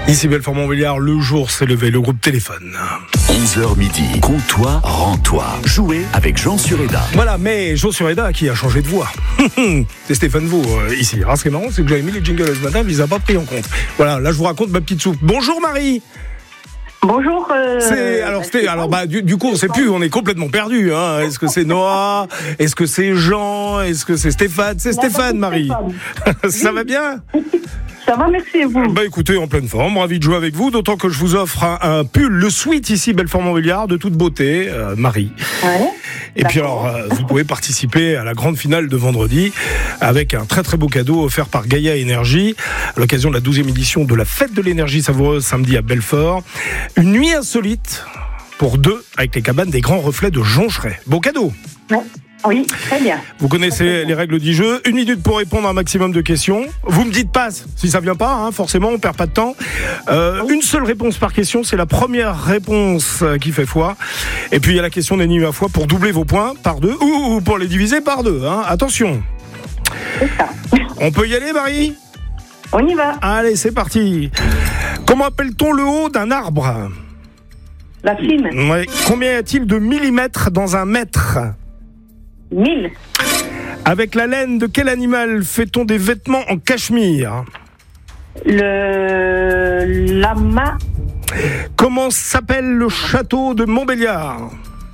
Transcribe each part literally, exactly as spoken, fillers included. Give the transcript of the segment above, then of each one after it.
Ici Belfort-Montbéliard, le jour s'est levé, le groupe Téléphone. onze heures midi, compte-toi, rends-toi. Jouez avec Jean Sureda. Voilà, mais Jean Sureda qui a changé de voix. C'est Stéphane Vaux euh, ici. Alors ce qui est marrant, c'est que j'avais mis les jingles ce matin, mais ils n'ont pas pris en compte. Voilà, là je vous raconte ma petite soupe. Bonjour Marie. Bonjour. Euh, c'est, alors, c'était, alors bah, du, du coup, on ne sait plus, on est complètement perdu. Hein. Est-ce que c'est Noah? Est-ce que c'est Jean? Est-ce que c'est Stéphane? C'est Stéphane, Marie. Ça va bien? Ça va, merci et vous? Bah écoutez, en pleine forme, ravi de jouer avec vous, d'autant que je vous offre un, un pull, le Sweat ici, Belfort-Montbéliard, de toute beauté, euh, Marie. Ouais. Et puis alors, euh, vous pouvez participer à la grande finale de vendredi avec un très très beau cadeau offert par Gaïa Énergie à l'occasion de la douzième édition de la Fête de l'énergie savoureuse samedi à Belfort. Une nuit insolite pour deux avec les cabanes des Grands Reflets de Joncheray. Beau cadeau. Ouais. Oui, très bien. Vous connaissez les règles du jeu. Une minute pour répondre à un maximum de questions. Vous me dites pas si ça vient pas, hein, forcément, on perd pas de temps. Euh, une seule réponse par question, c'est la première réponse qui fait foi. Et puis il y a la question d'énigme à foi pour doubler vos points par deux ou pour les diviser par deux. Hein. Attention. C'est ça. On peut y aller, Marie ? On y va. Allez, c'est parti. Comment appelle-t-on le haut d'un arbre ? La cime. Ouais. Combien y a-t-il de millimètres dans un mètre ? Mille. Avec la laine de quel animal fait-on des vêtements en cachemire ? Le lama. Comment s'appelle le château de Montbéliard ?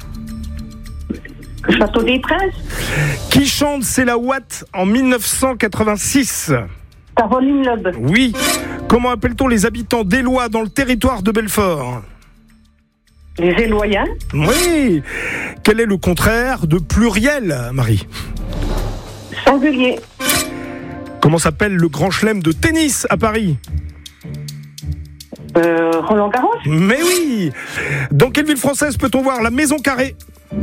Le château des Princes. Qui chante C'est la Ouate en dix-neuf cent quatre-vingt-six ? Caroline Loeb. Oui. Comment appelle-t-on les habitants d'Éloie dans le territoire de Belfort ? Les Éloyens. Oui. Quel est le contraire de pluriel, Marie ? Singulier. Comment s'appelle le grand chelem de tennis à Paris ? Euh, Roland Garros. Mais oui. Dans quelle ville française peut-on voir la Maison Carrée ?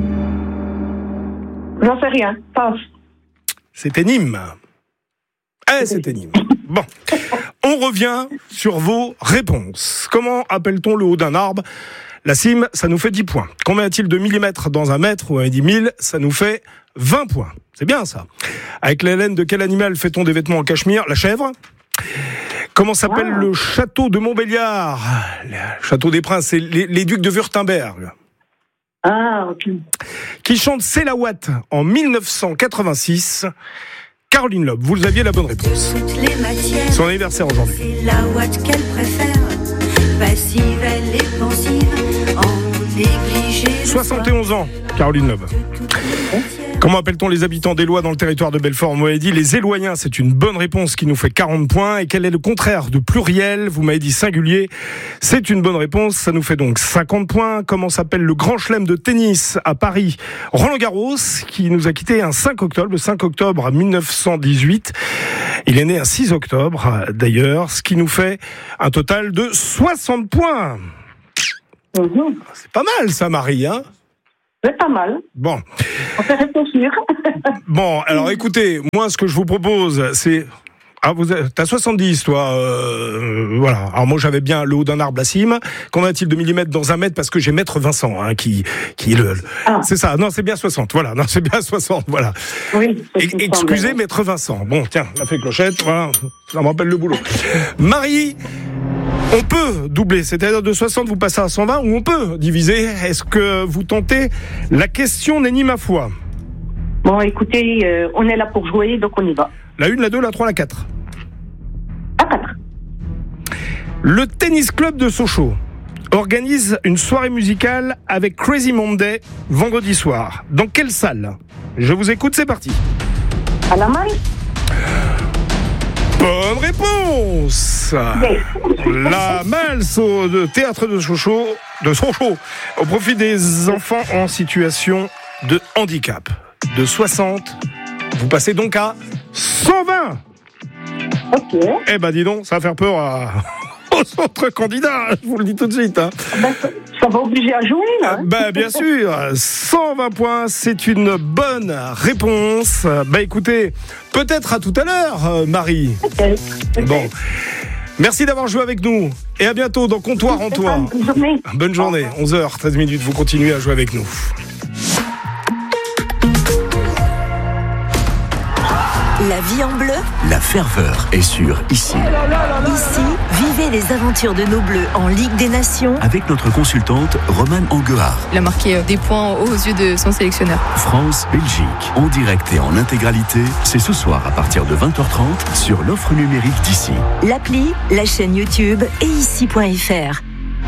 J'en sais rien. Passe. C'était Nîmes. Eh, c'était Nîmes. Bon. On revient sur vos réponses. Comment appelle-t-on le haut d'un arbre ? La cime, ça nous fait dix points. Combien y a-t-il de millimètres dans un mètre ? Ou on a dit mille, ça nous fait vingt points. C'est bien ça. Avec la laine de quel animal fait-on des vêtements en cachemire ? La chèvre. Comment s'appelle wow. le château de Montbéliard ? Le château des Princes, c'est les, les ducs de Wurtemberg. Ah, ok. Qui chante C'est la Ouate en dix-neuf cent quatre-vingt-six ? Caroline Loeb, vous aviez la bonne réponse. Matières, son anniversaire aujourd'hui. C'est la Ouate qu'elle préfère. Passive, elle est pensive, en négligé. soixante et onze ans, Caroline Loeb. Comment appelle-t-on les habitants d'Éloie dans le territoire de Belfort ? Vous m'avez dit les Éloyens, c'est une bonne réponse qui nous fait quarante points. Et quel est le contraire de pluriel ? Vous m'avez dit singulier. C'est une bonne réponse, ça nous fait donc cinquante points. Comment s'appelle le grand chelem de tennis à Paris ? Roland Garros, qui nous a quitté un cinq octobre, le cinq octobre dix-neuf cent dix-huit. Il est né un six octobre, d'ailleurs, ce qui nous fait un total de soixante points. Mm-hmm. C'est pas mal ça, Marie, hein ? C'est pas mal. Bon. On fait réfléchir. Bon, alors écoutez, moi ce que je vous propose, c'est... Ah, vous êtes, t'as soixante-dix, toi. Euh, voilà. Alors moi, j'avais bien le haut d'un arbre, la cime. Combien a-t-il de millimètres dans un mètre ? Parce que j'ai maître Vincent, hein, qui, qui le. Ah. C'est ça. Non, c'est bien soixante. Voilà. Non, c'est bien soixante. Voilà. Oui. E- excusez, maître Vincent. Bon, tiens, on a fait clochette. Voilà. Ça me rappelle le boulot. Marie. On peut doubler, c'est-à-dire de soixante, vous passez à cent vingt, ou on peut diviser. Est-ce que vous tentez la question d'énigme à foi ? Bon, écoutez, euh, on est là pour jouer, donc on y va. La une, la deux, la trois, la quatre. À quatre. Le Tennis Club de Sochaux organise une soirée musicale avec Crazy Monday vendredi soir. Dans quelle salle ? Je vous écoute, c'est parti. À la main. Bonne réponse. Yes. La Malse au de théâtre de Sochaux, de Sochaux, au profit des enfants en situation de handicap. De soixante, vous passez donc à cent vingt. Ok. Eh ben dis donc, ça va faire peur à... aux autres candidats, je vous le dis tout de suite. Hein. Ben, ça, ça va obliger à jouer, là. Hein. Ben, bien sûr, cent vingt points, c'est une bonne réponse. Ben écoutez, peut-être à tout à l'heure, Marie. Okay. Okay. Bon, merci d'avoir joué avec nous. Et à bientôt dans Comptoir en Toi. Bonne journée. Bonne journée, onze heures treize minutes, vous continuez à jouer avec nous. La vie en bleu, La ferveur est sur ici. ici, vivez Vivez les aventures de nos Bleus en Ligue des Nations avec notre consultante Romane Anguard. Il a marqué des points aux yeux de son sélectionneur. France-Belgique, en direct et en intégralité, c'est ce soir à partir de vingt heures trente sur l'offre numérique d'ici. L'appli, la chaîne YouTube et ici point f r.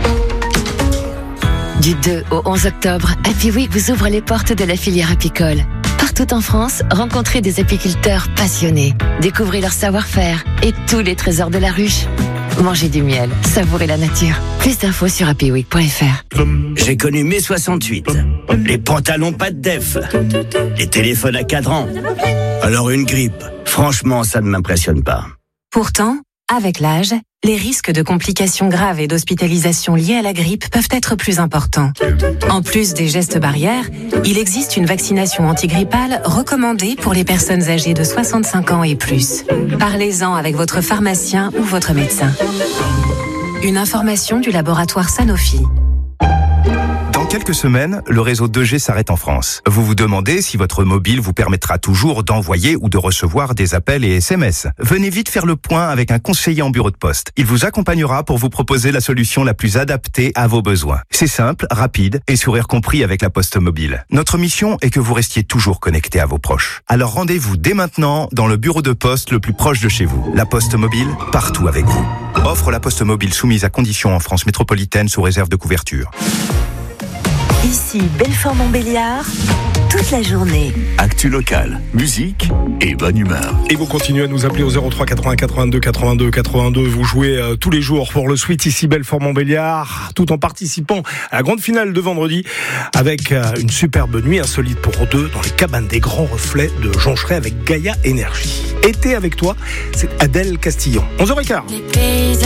Du deux au onze octobre, Happy Week vous ouvre les portes de la filière apicole. Partout en France, rencontrez des apiculteurs passionnés. Découvrez leur savoir-faire et tous les trésors de la ruche. Mangez du miel, savourez la nature. Plus d'infos sur happy week point f r. J'ai connu mai soixante-huit. Les pantalons pas de def. Les téléphones à cadran. Alors une grippe. Franchement, ça ne m'impressionne pas. Pourtant, avec l'âge, les risques de complications graves et d'hospitalisation liées à la grippe peuvent être plus importants. En plus des gestes barrières, il existe une vaccination antigrippale recommandée pour les personnes âgées de soixante-cinq ans et plus. Parlez-en avec votre pharmacien ou votre médecin. Une information du laboratoire Sanofi. Dans quelques semaines, le réseau deux G s'arrête en France. Vous vous demandez si votre mobile vous permettra toujours d'envoyer ou de recevoir des appels et S M S. Venez vite faire le point avec un conseiller en bureau de poste. Il vous accompagnera pour vous proposer la solution la plus adaptée à vos besoins. C'est simple, rapide et sourire compris avec la Poste Mobile. Notre mission est que vous restiez toujours connecté à vos proches. Alors rendez-vous dès maintenant dans le bureau de poste le plus proche de chez vous. La Poste Mobile, partout avec vous. Offre la Poste Mobile soumise à conditions en France métropolitaine sous réserve de couverture. Ici Belfort-Montbéliard, toute la journée. Actu locale, musique et bonne humeur. Et vous continuez à nous appeler au zéro trois quatre-vingts quatre-vingt-deux quatre-vingt-deux quatre-vingt-deux. Vous jouez euh, tous les jours pour le Sweet ici Belfort-Montbéliard, tout en participant à la grande finale de vendredi avec euh, une superbe nuit insolite pour deux dans les cabanes des Grands Reflets de Joncheray avec Gaïa Énergie. Été avec toi, c'est Adèle Castillon. onze heures quinze.